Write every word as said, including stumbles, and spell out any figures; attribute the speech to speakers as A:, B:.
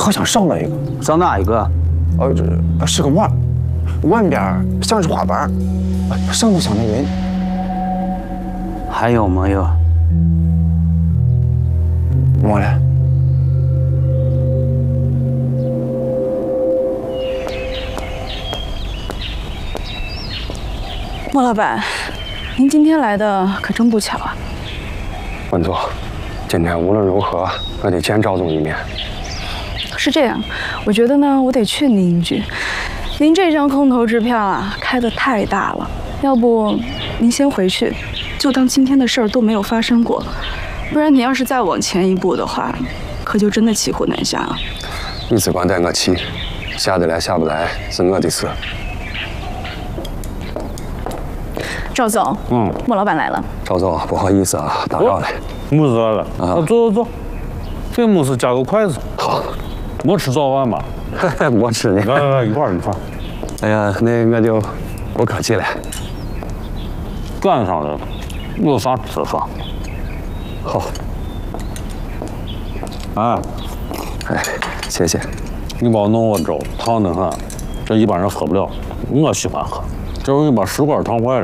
A: 好像少了一个。
B: 少哪一个？
A: 呃，这是个碗，碗边像是花瓣，上头镶着云。
B: 还有没有？
A: 没了。
C: 莫老板，您今天来的可真不巧啊！
D: 文总，今天无论如何，我得见赵总一面。
C: 是这样，我觉得呢，我得劝您一句，您这张空头支票啊，开得太大了，要不您先回去，就当今天的事儿都没有发生过，不然你要是再往前一步的话，可就真的骑虎难下了。
D: 你只管带我骑，下得来下不来是我的事。
C: 赵总，
E: 嗯，
C: 莫老板来了。
D: 赵总，不好意思啊，打扰了。
E: 没事了，啊，坐坐坐，给没事夹个筷子。
D: 好，
E: 没吃早饭吧？
D: 没吃呢。
E: 来来来，一块儿一块儿。
D: 哎呀，那我就不客气了。
E: 赶上了，有啥吃啥。
D: 好。
E: 哎，
D: 哎，谢谢。
E: 你帮我弄个粥，烫得很，这一般人喝不了，我喜欢喝。这我给你把食管烫坏了，